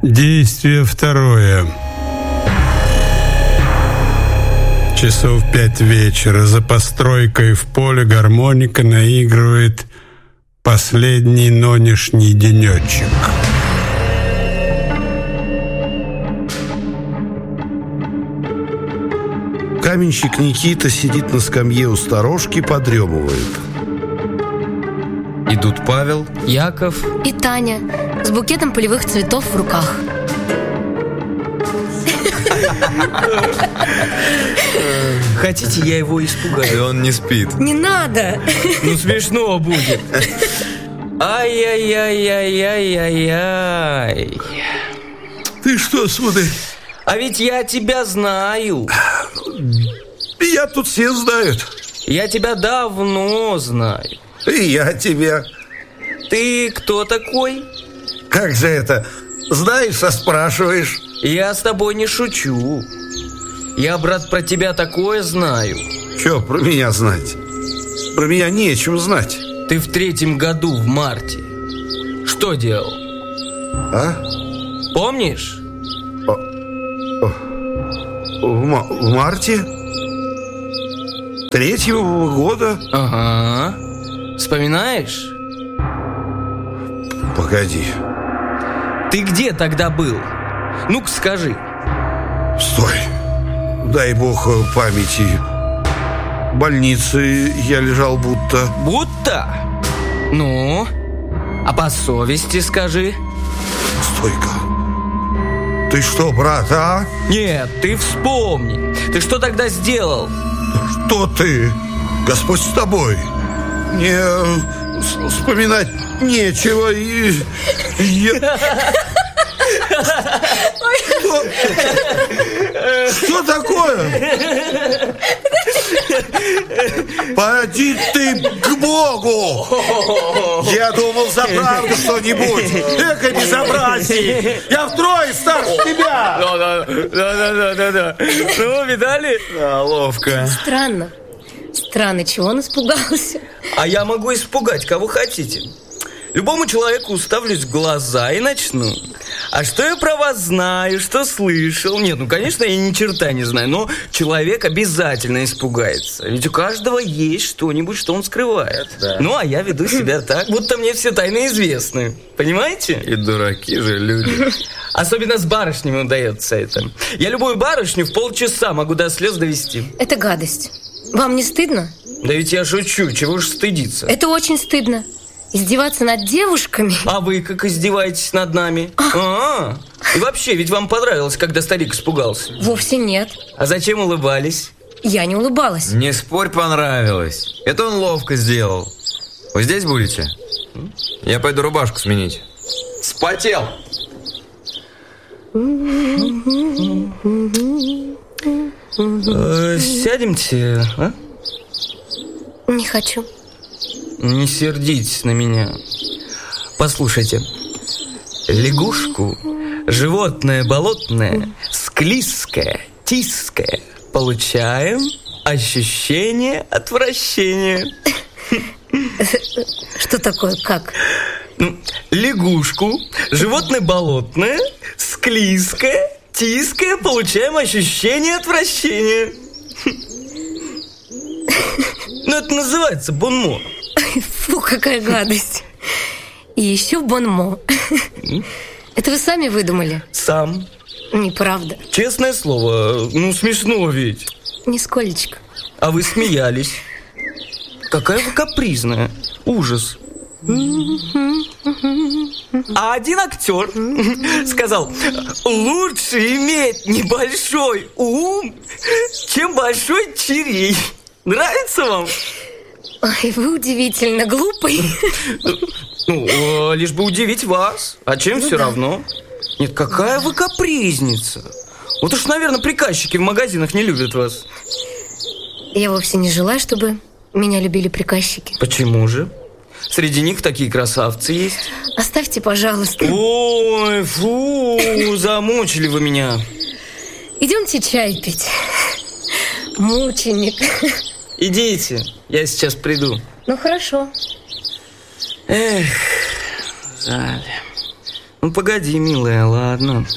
Действие второе. Часов 5 вечера. За постройкой в поле гармоника наигрывает последний нонешний денечек. Каменщик Никита сидит на скамье у сторожки, подремывает. Идут Павел, Яков и Таня с букетом полевых цветов в руках. Хотите, я его испугаю? он не спит. Не надо. Ну, смешно будет. Ай-яй-яй-яй-яй-яй. Ты что, сударь? А ведь я тебя знаю. Меня тут все знают. Я тебя давно знаю. И я тебя. Ты кто такой? Как же это? Знаешь, а спрашиваешь? Я с тобой не шучу. Я, брат, про тебя такое знаю. Че про меня знать? Про меня нечего знать. Ты в 3-м году, в марте, что делал? А? Помнишь? В марте? 3-го года? Ага. Вспоминаешь? Погоди. Ты где тогда был? Ну-ка скажи. Стой. Дай бог памяти. В больнице я лежал будто. Будто? Ну? А по совести скажи. Стой-ка. Ты что, брат, а? Нет, ты вспомни. Ты что тогда сделал? Что ты? Господь с тобой. Мне вспоминать нечего. И я... Что такое? Поди ты к Богу! Я думал, за правду что-нибудь. Эко безобразие! Я втрое старше тебя! Да. Ну, видали? Да, ловко. Странно. Странно, чего он испугался? А я могу испугать кого хотите. Любому человеку уставлюсь в глаза и начну. А что я про вас знаю, что слышал? Нет, ну, конечно, я ни черта не знаю, но человек обязательно испугается. Ведь у каждого есть что-нибудь, что он скрывает. Да. Ну, а я веду себя так, будто мне все тайны известны. Понимаете? И дураки же люди. Особенно с барышнями удается это. Я любую барышню в полчаса могу до слез довести. Это гадость. Вам не стыдно? Да ведь я шучу, чего уж стыдиться. Это очень стыдно. Издеваться над девушками? А вы как издеваетесь над нами? И вообще, ведь вам понравилось, когда старик испугался? Вовсе нет. А зачем улыбались? Я не улыбалась. Не спорь, понравилось. Это он ловко сделал. Вы здесь будете? Я пойду рубашку сменить. Спотел. Сядемте, а? Не хочу. Не сердитесь на меня. Послушайте. Лягушку, животное болотное, склизкое, тиское, получаем ощущение отвращения. Что такое, как? Ну, лягушку, животное болотное, склизкое, тиское, получаем ощущение отвращения. Ну, это называется бонмо. Фу, какая гадость. И еще бонмо. Это вы сами выдумали? Сам. Неправда. Честное слово, ну смешно ведь. Нисколечко. А вы смеялись. Какая вы капризная. Ужас. А один актер сказал: лучше иметь небольшой ум, чем большой чирей. Нравится вам? Ой, вы удивительно глупый. Ну, лишь бы удивить вас. А чем все равно? Нет, какая вы капризница. Вот уж, наверное, приказчики в магазинах не любят вас. Я вовсе не желаю, чтобы меня любили приказчики. Почему же? Среди них такие красавцы есть. Оставьте, пожалуйста. Ой, фу, замучили вы меня. Идемте чай пить. Мученик. Идите, я сейчас приду. Ну, хорошо. Эх, жаль. Ну, погоди, милая, ладно.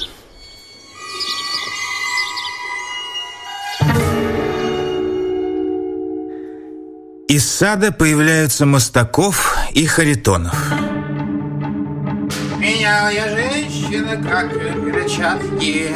Из сада появляются Мостаков и Харитонов. Менялая женщина, как перчатки.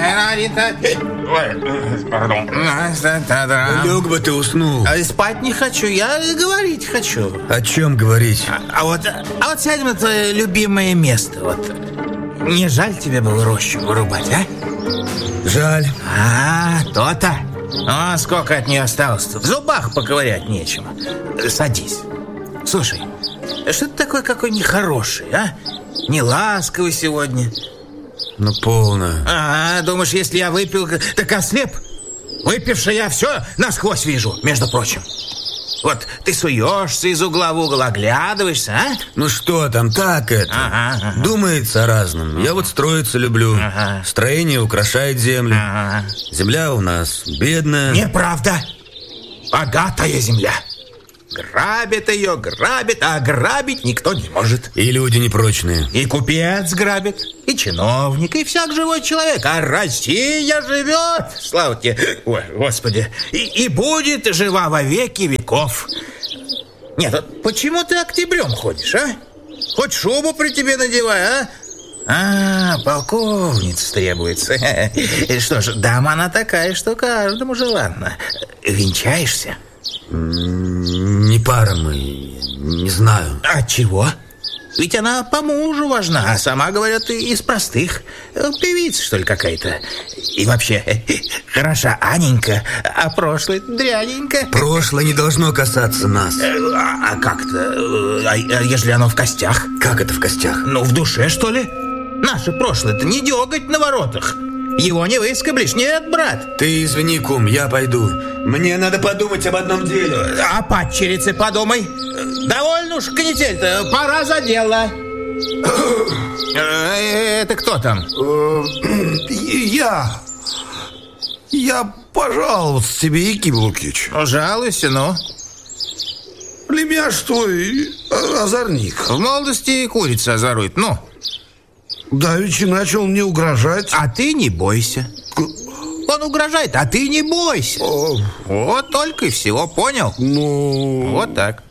Пардон. Лег бы ты, уснул. Спать не хочу, я говорить хочу. О чем говорить? А вот сядем на твое любимое место. Вот. Не жаль тебе было рощу вырубать, а? Жаль. То-то. А сколько от нее осталось-то? В зубах поковырять нечем. Садись. Слушай, что ты такой какой нехороший, а? Не ласковый сегодня. Ну, полно. Думаешь, если я выпил, так ослеп? Выпивший я все насквозь вижу, между прочим. Вот ты суешься из угла в угол, оглядываешься, а? Ну что там, так это. Думается о разном. Я вот строиться люблю. Строение украшает землю. Земля у нас бедная. Неправда. Богатая земля. Грабит ее, а грабить никто не может. И люди непрочные. И купец грабит, и чиновник, и всяк живой человек. А Россия живет, слава тебе, ой, Господи, и будет жива во веки веков. Нет, вот почему ты октябрем ходишь, а? Хоть шубу при тебе надевай, а? Полковница требуется. Что ж, дама она такая, что каждому желанна. Венчаешься? Не пара мы, не знаю. А чего? Ведь она по мужу важна, а сама, говорят, из простых. Певица, что ли, какая-то. И вообще, хороша Аненька, а прошлое дряненько. Прошлое не должно касаться нас. А как-то? А если оно в костях? Как это в костях? Ну, в душе, что ли? Наше прошлое-то не деготь на воротах. Его не выскоблишь, нет, брат. Ты извини, кум, я пойду. Мне надо подумать об одном деле. О падчерице подумай. Довольно уж канитель-то, пора за дело. Это кто там? Я пожаловаться тебе, Яким Лукич. Жалуйся, ну. Племяш твой озорник. В молодости курица озорует, ну. Давеча начал мне угрожать. А ты не бойся. Он угрожает, а ты не бойся. Вот только и всего, понял? Ну... Вот так.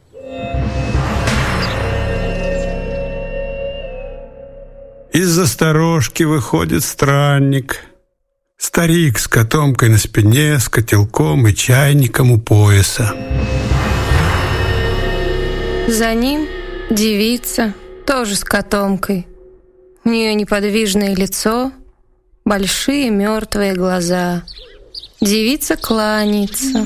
Из-за сторожки выходит странник. Старик с котомкой на спине, с котелком и чайником у пояса. За ним девица, тоже с котомкой. У нее неподвижное лицо, большие мертвые глаза. Девица кланяется.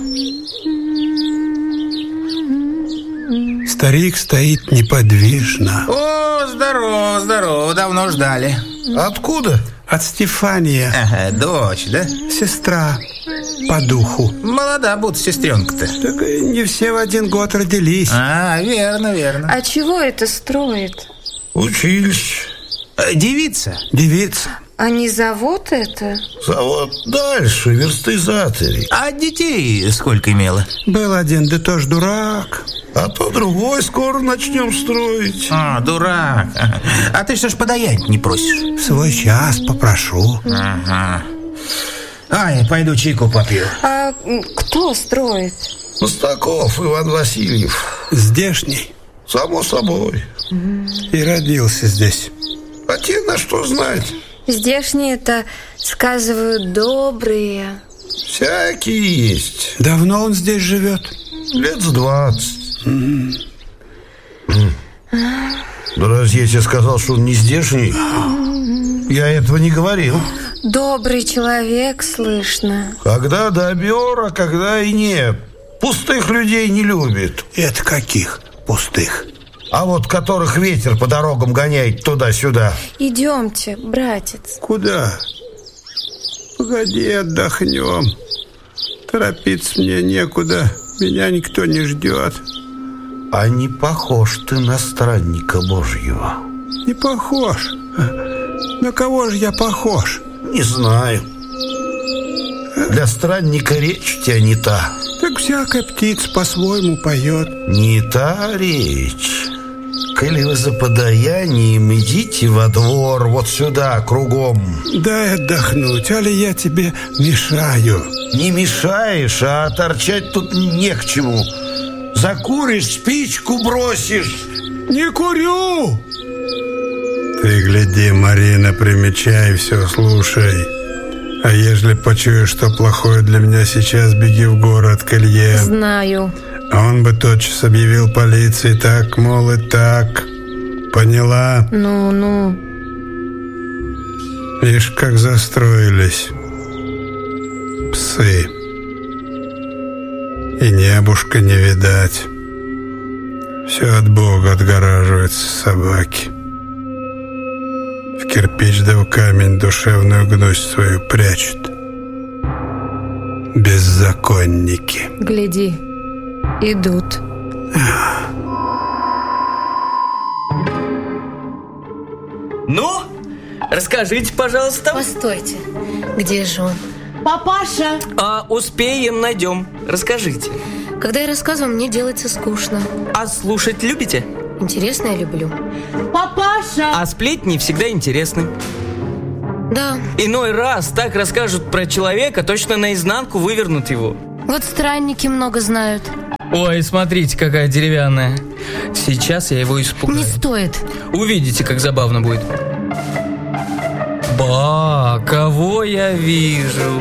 Старик стоит неподвижно. О, здорово, здорово, давно ждали. Откуда? От Стефания. Ага, дочь, да? Сестра по духу. Молода будто сестренка-то. Так не все в один год родились. Верно, верно. А чего это строит? Училище. Девица? Девица. А не завод это? Завод дальше, версты за 3. А детей сколько имела? Был один, да тоже дурак. А то другой скоро начнем строить. Дурак. А ты что ж подаяние не просишь? В свой час попрошу. Ага. Я пойду чайку попью. А кто строит? Мостаков Иван Васильев. Здешний. Само собой. И родился здесь. А те на что знать? Здешние-то, сказывают, добрые. Всякие есть. Давно он здесь живет? Лет с 20. Да разве я тебе сказал, что он не здешний? Я этого не говорил. Добрый человек, слышно. Когда добер, а когда и нет. Пустых людей не любит. Это каких пустых? А вот которых ветер по дорогам гоняет туда-сюда. Идемте, братец. Куда? Погоди, отдохнем. Торопиться мне некуда. Меня никто не ждет. А не похож ты на странника Божьего. Не похож. На кого же я похож? Не знаю. Для странника речь у тебя не та. Так всякая птица по-своему поет. Не та речь. коли вы за подаянием, идите во двор, вот сюда, кругом. Дай отдохнуть, али я тебе мешаю? Не мешаешь, а торчать тут не к чему. Закуришь, спичку бросишь. Не курю! Ты гляди, Марина, примечай, все слушай. А ежели почуешь, что плохое для меня сейчас, беги в город к Илье. Знаю. А он бы тотчас объявил полиции, так, мол, и так. Поняла? Ну. Видишь, как застроились псы. И небушка не видать. Все от Бога отгораживаются собаки. В кирпич да в камень душевную гнусь свою прячут. Беззаконники. Гляди, идут. Ну, расскажите, пожалуйста. Постойте, где же он? Папаша! Успеем, найдем. Расскажите. Когда я рассказываю, мне делается скучно. А слушать любите? Интересно я люблю. Папаша! А сплетни всегда интересны. Да. Иной раз так расскажут про человека, точно наизнанку вывернут его. Вот странники много знают. Ой, смотрите, какая деревянная. Сейчас я его испугаю. Не стоит. Увидите, как забавно будет. Ба, кого я вижу?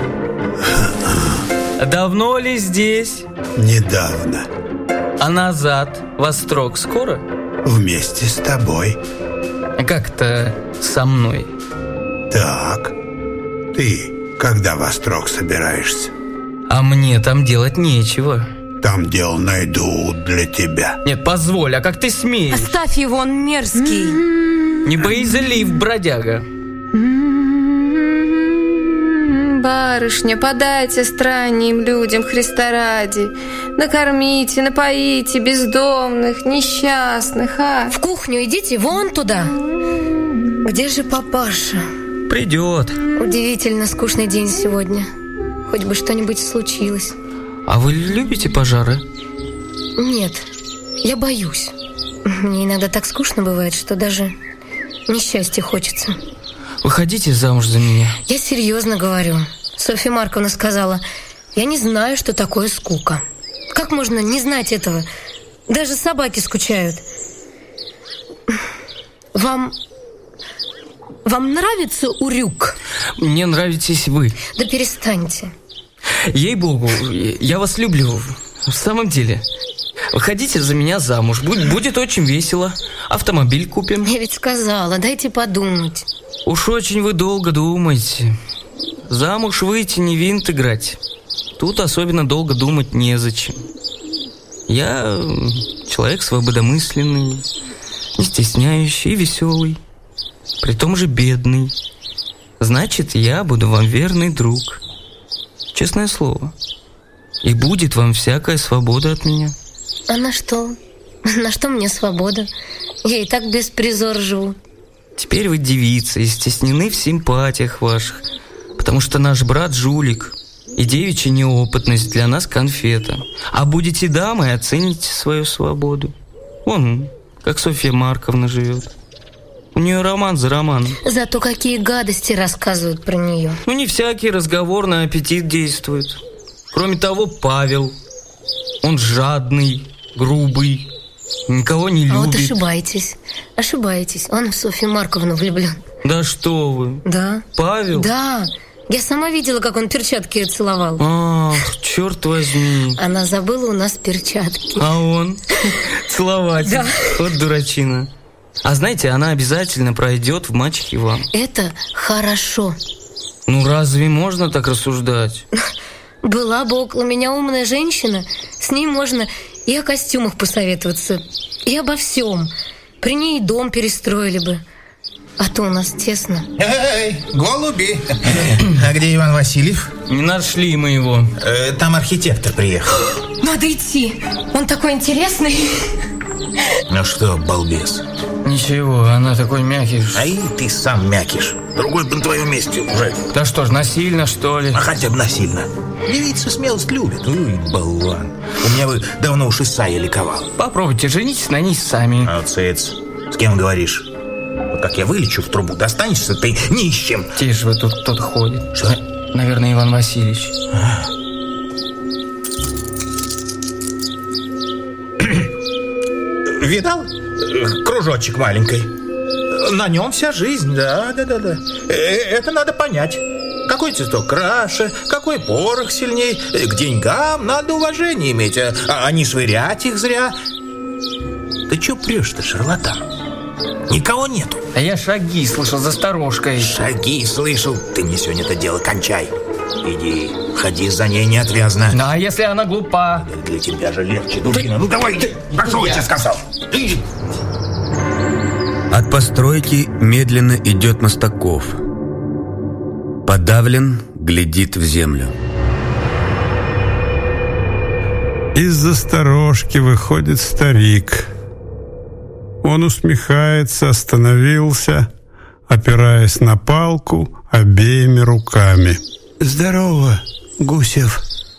Давно ли здесь? Недавно. А назад во строк скоро? Вместе с тобой. Как-то со мной. Так. Ты когда во строк собираешься? А мне там делать нечего. Там дел найдут для тебя. Нет, позволь, а как ты смеешь? Оставь его, он мерзкий. Не боязлив, бродяга. Барышня, подайте странным людям Христа ради. Накормите, напоите бездомных, несчастных, а? В кухню идите, вон туда. Где же папаша? Придет. Удивительно скучный день сегодня. Хоть бы что-нибудь случилось. А вы любите пожары? Нет, я боюсь. Мне иногда так скучно бывает, что даже несчастья хочется. Выходите замуж за меня. Я серьезно говорю. Софья Марковна сказала, я не знаю, что такое скука. Как можно не знать этого? Даже собаки скучают. Вам нравится урюк? Мне нравитесь вы. Да перестаньте. Ей-богу, я вас люблю. В самом деле. Выходите за меня замуж. Будет очень весело. Автомобиль купим. Я ведь сказала, дайте подумать. Уж очень вы долго думаете. Замуж выйти не винт играть. Тут особенно долго думать незачем. Я человек свободомысленный, не стесняющий и веселый, притом же бедный. Значит, я буду вам верный друг. Честное слово. И будет вам всякая свобода от меня. А на что? На что мне свобода? Я и так без призора живу. Теперь вы девица и стеснены в симпатиях ваших, потому что наш брат жулик, и девичья неопытность для нас конфета. А будете дамой, оцените свою свободу. Вон, как Софья Марковна живет. У нее роман за романом. Зато какие гадости рассказывают про нее. Ну, не всякий разговор на аппетит действует. Кроме того, Павел, он жадный, грубый, никого не любит. А вот ошибаетесь. Он в Софью Марковну влюблен. Да что вы? Да. Павел? Да. Я сама видела, как он перчатки ее целовал. Ах, черт возьми. Она забыла у нас перчатки. А он? Целователь. Да. Вот дурачина. А знаете, она обязательно пройдет в мачехе вам. Это хорошо. Ну разве можно так рассуждать? Была бы около меня умная женщина, с ней можно и о костюмах посоветоваться, и обо всем. При ней дом перестроили бы. А то у нас тесно. Эй, голуби! А где Иван Васильев? Не нашли мы его. Там архитектор приехал. Надо идти. Он такой интересный. Ну что, балбес? Ничего, она такой мякиш. А и ты сам мякиш. Другой бы на твоем месте уже. Да что ж, насильно, что ли? А хотя бы насильно. Девица смелость любит. Ой, болван. У меня бы давно уж Исайя ликовал. Попробуйте, женитесь на ней сами. А, цец, с кем говоришь? Вот как я вылечу в трубу, достанешься ты нищим. Тише вы, тут кто-то ходит. Что? Наверное, Иван Васильевич. Видал? Кружочек маленький. На нем вся жизнь, да. Это надо понять. Какой цветок краше, какой порох сильней. К деньгам надо уважение иметь, а не швырять их зря. Ты чё прешь-то, шарлатан? Никого нету. А я шаги слышал за сторожкой. Шаги слышал. Ты мне сегодня это дело кончай. Иди, ходи за ней неотвязно. Ну, а если она глупа? Для тебя же легче, дурина. Ну давай, пошел, я тебе сказал. От постройки медленно идет Мостаков. Подавлен, глядит в землю. Из-за сторожки выходит старик. Он усмехается, остановился, опираясь на палку обеими руками. Здорово, Гусев.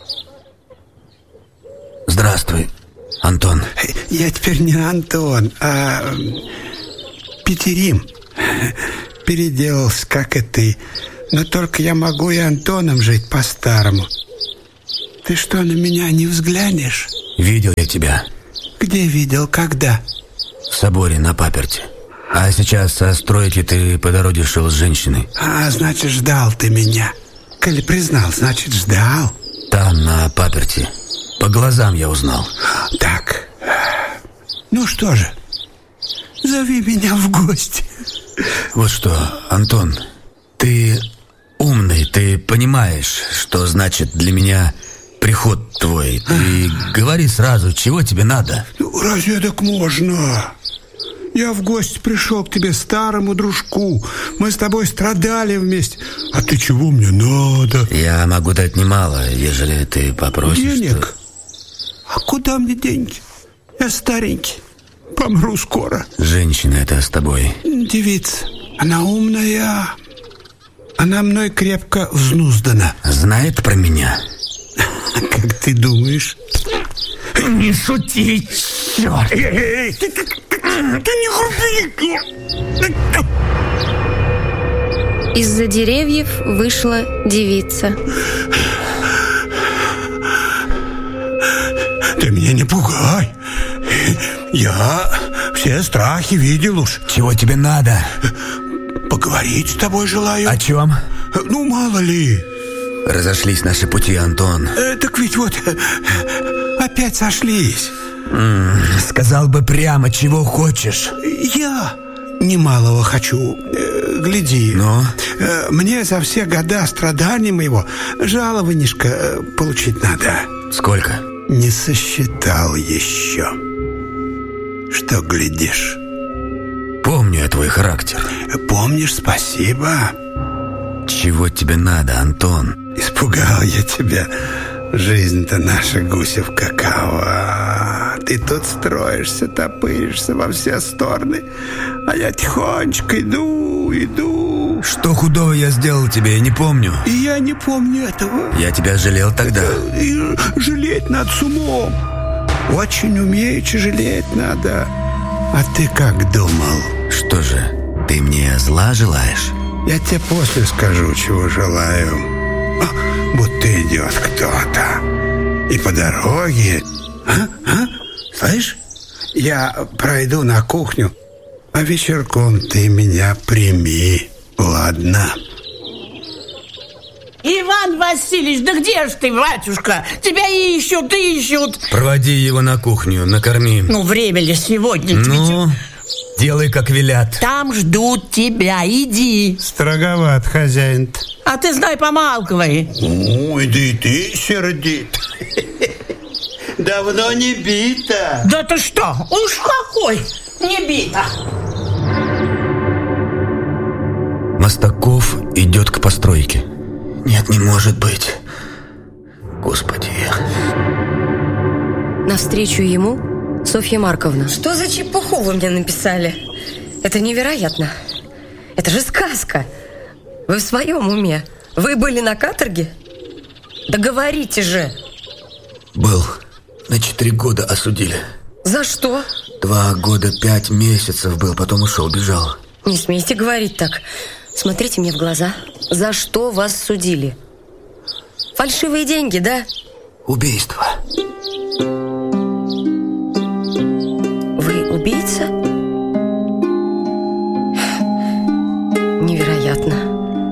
Здравствуй, Антон. Я теперь не Антон, а Петерим. Переделался, как и ты. Но только я могу и Антоном жить по-старому. Ты что, на меня не взглянешь? Видел я тебя. Где видел, когда? В соборе на паперти. А сейчас со стройки ты по дороге шел с женщиной. А, значит, ждал ты меня. Коли признал, значит, ждал. Там, на паперти. По глазам я узнал. Так. Ну что же, зови меня в гости. Вот что, Антон, ты умный, ты понимаешь, что значит для меня приход твой. Ты говори сразу, чего тебе надо. Ну, разве так можно? Я в гости пришел к тебе, старому дружку. Мы с тобой страдали вместе. А ты чего мне надо? Я могу дать немало, ежели ты попросишь. Денег? А куда мне деньги? Я старенький, помру скоро. Женщина это с тобой. Девица, она умная. Она мной крепко взнуздана. Знает про меня? Как ты думаешь? Не шути, черт! Ты не груби! Из-за деревьев вышла девица. Ты меня не пугай. Я все страхи видел уж. Чего тебе надо? Поговорить с тобой желаю. О чем? Ну, мало ли. Разошлись наши пути, Антон. Так ведь вот опять сошлись. Сказал бы прямо, чего хочешь. Я немалого хочу. Гляди. Но? Мне за все года страданий моего жалованишко получить надо. Сколько? Не сосчитал еще. Что глядишь? Помню я твой характер. Помнишь, спасибо. Чего тебе надо, Антон? Испугал я тебя. Жизнь-то наша, Гусев, какова. Ты тут строишься, топыришься во все стороны. А я тихонечко иду. Что худого я сделал тебе, я не помню. И я не помню этого. Я тебя жалел тогда. И жалеть надо с умом. Очень умеючи жалеть надо. А ты как думал? Что же, ты мне зла желаешь? Я тебе после скажу, чего желаю. Будто идет кто-то. И по дороге... Слышь? Я пройду на кухню, а вечерком ты меня прими. Ладно? Иван Васильевич, да где ж ты, батюшка? Тебя ищут. Проводи его на кухню, накорми. Ну, время ли сегодня? Ну, делай, как велят. Там ждут тебя, иди. Строговат хозяин-то. А ты, знай, помалкивай. Ой, да и ты сердит. Давно не бита. Да ты что? Уж какой не бита. Мостаков идет к постройке. Нет, не может быть. Господи. Навстречу ему Софья Марковна. Что за чепуху вы мне написали? Это невероятно. Это же сказка. Вы в своем уме? Вы были на каторге? Да говорите же. Был. На 4 года осудили. За что? 2 года 5 месяцев был, потом ушел, бежал. Не смейте говорить так. Смотрите мне в глаза. За что вас судили? Фальшивые деньги, да? Убийство. Вы убийца? Невероятно.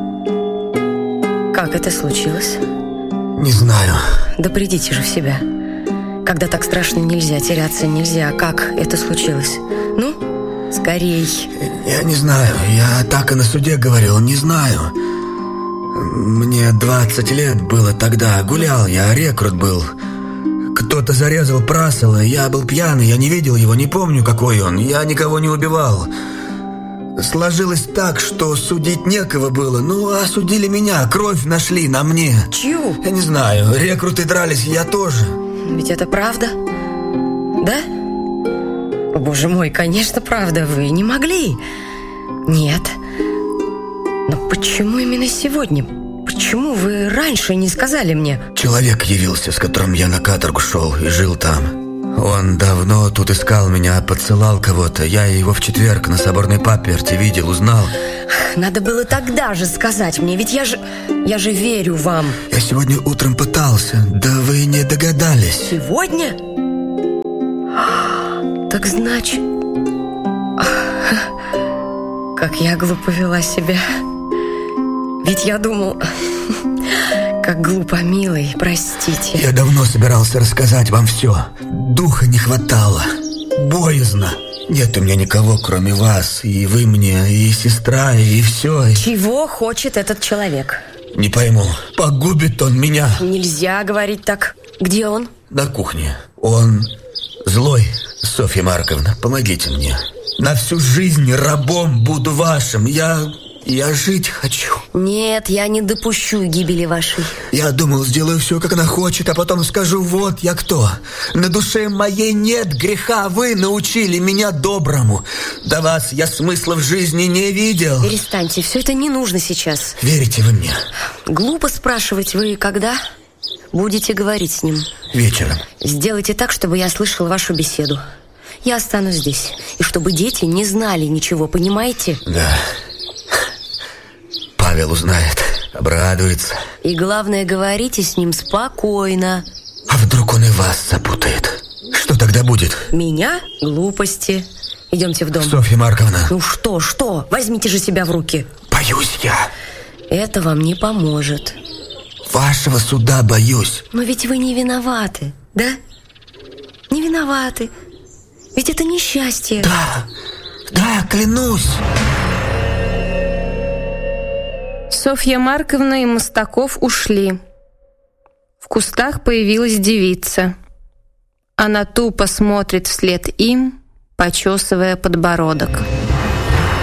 Как это случилось? Не знаю. Да придите же в себя. Когда так страшно нельзя, теряться нельзя. Как это случилось? Ну, скорей. Я не знаю. Я так и на суде говорил. Не знаю. Мне 20 лет было тогда. Гулял я, рекрут был. Кто-то зарезал Прасола. Я был пьяный, я не видел его, не помню, какой он. Я никого не убивал. Сложилось так, что судить некого было. Ну, осудили меня, кровь нашли на мне. Чью? Я не знаю, рекруты дрались, я тоже. Ведь это правда? Да? О, боже мой, конечно, правда, вы не могли. Нет. Но почему именно сегодня? Почему вы раньше не сказали мне? Человек явился, с которым я на каторгу шел и жил там. Он давно тут искал меня, подсылал кого-то. Я его в четверг на соборной паперти видел, узнал. Надо было тогда же сказать мне, ведь я же верю вам. Я сегодня утром пытался, да вы не догадались. Сегодня? Так значит... Как я глупо вела себя. Ведь я думал... Как глупо, милый, простите. Я давно собирался рассказать вам все. Духа не хватало. Боязно. Нет у меня никого, кроме вас. И вы мне, и сестра, и все. Чего хочет этот человек? Не пойму. Погубит он меня. Нельзя говорить так. Где он? На кухне. Он злой, Софья Марковна. Помогите мне. На всю жизнь рабом буду вашим. Я жить хочу. Нет, я не допущу гибели вашей. Я думал, сделаю все, как она хочет, а потом скажу, вот я кто. На душе моей нет греха, вы научили меня доброму. До вас я смысла в жизни не видел. Перестаньте, все это не нужно сейчас. Верите вы мне? Глупо спрашивать, вы когда будете говорить с ним? Вечером. Сделайте так, чтобы я слышал вашу беседу. Я останусь здесь. И чтобы дети не знали ничего, понимаете? Да. Павел узнает, обрадуется. И главное, говорите с ним спокойно. А вдруг он и вас запутает? Что тогда будет? Меня? Глупости. Идемте в дом. Софья Марковна. Ну что? Возьмите же себя в руки. Боюсь я. Это вам не поможет. Вашего суда боюсь. Но ведь вы не виноваты, да? Не виноваты. Ведь это несчастье. Да, клянусь. Софья Марковна и Мостаков ушли. В кустах появилась девица. Она тупо смотрит вслед им, почесывая подбородок.